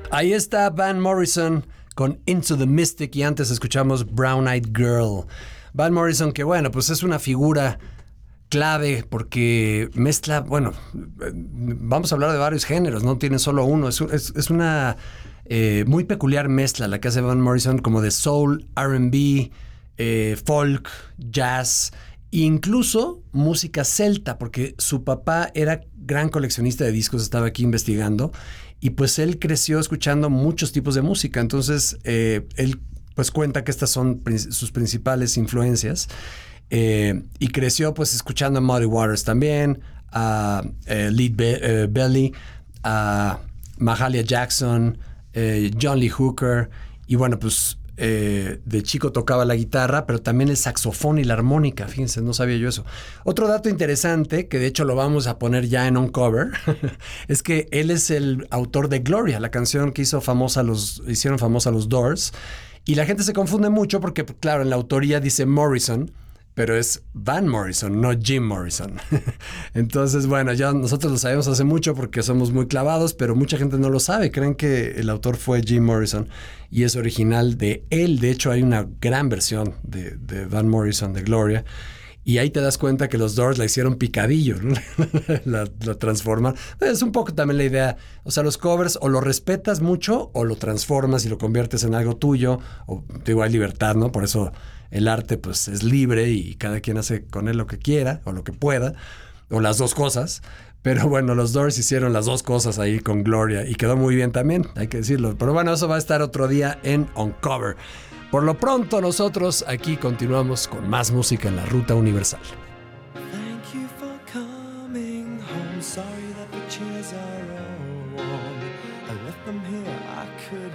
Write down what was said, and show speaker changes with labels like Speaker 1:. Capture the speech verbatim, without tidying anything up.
Speaker 1: Ahí está Van Morrison con Into the Mystic y antes escuchamos Brown Eyed Girl. Van Morrison, que bueno, pues es una figura clave porque mezcla, bueno, vamos a hablar de varios géneros, no tiene solo uno, es, es, es una eh, muy peculiar mezcla la que hace Van Morrison, como de soul, R and B, eh, folk, jazz, incluso música celta, porque su papá era gran coleccionista de discos, estaba aquí investigando, y pues él creció escuchando muchos tipos de música, entonces eh, él pues cuenta que estas son prin- sus principales influencias. Eh, y creció pues escuchando a Muddy Waters también, a uh, Lead Be- uh, Belly, a Mahalia Jackson, eh, John Lee Hooker, y bueno, pues eh, de chico tocaba la guitarra, pero también el saxofón y la armónica, fíjense, no sabía yo eso. Otro dato interesante, que de hecho lo vamos a poner ya en un cover, es que él es el autor de Gloria, la canción que hizo famosa los, hicieron famosa los Doors, y la gente se confunde mucho porque, claro, en la autoría dice Morrison, pero es Van Morrison, no Jim Morrison. Entonces, bueno, ya nosotros lo sabemos hace mucho porque somos muy clavados, pero mucha gente no lo sabe. Creen que el autor fue Jim Morrison y es original de él. De hecho, hay una gran versión de, de Van Morrison, de Gloria. Y ahí te das cuenta que los Doors la hicieron picadillo, ¿no? la, la transforman. Es un poco también la idea. O sea, los covers o lo respetas mucho o lo transformas y lo conviertes en algo tuyo. O digo, hay libertad, ¿no? Por eso el arte pues es libre y cada quien hace con él lo que quiera o lo que pueda. O las dos cosas. Pero bueno, los Doors hicieron las dos cosas ahí con Gloria y quedó muy bien también, hay que decirlo. Pero bueno, eso va a estar otro día en Uncover. Por lo pronto, nosotros aquí continuamos con más música en la Ruta Universal.
Speaker 2: Thank you for coming home. Sorry that the chairs are all warm. I left them here, I could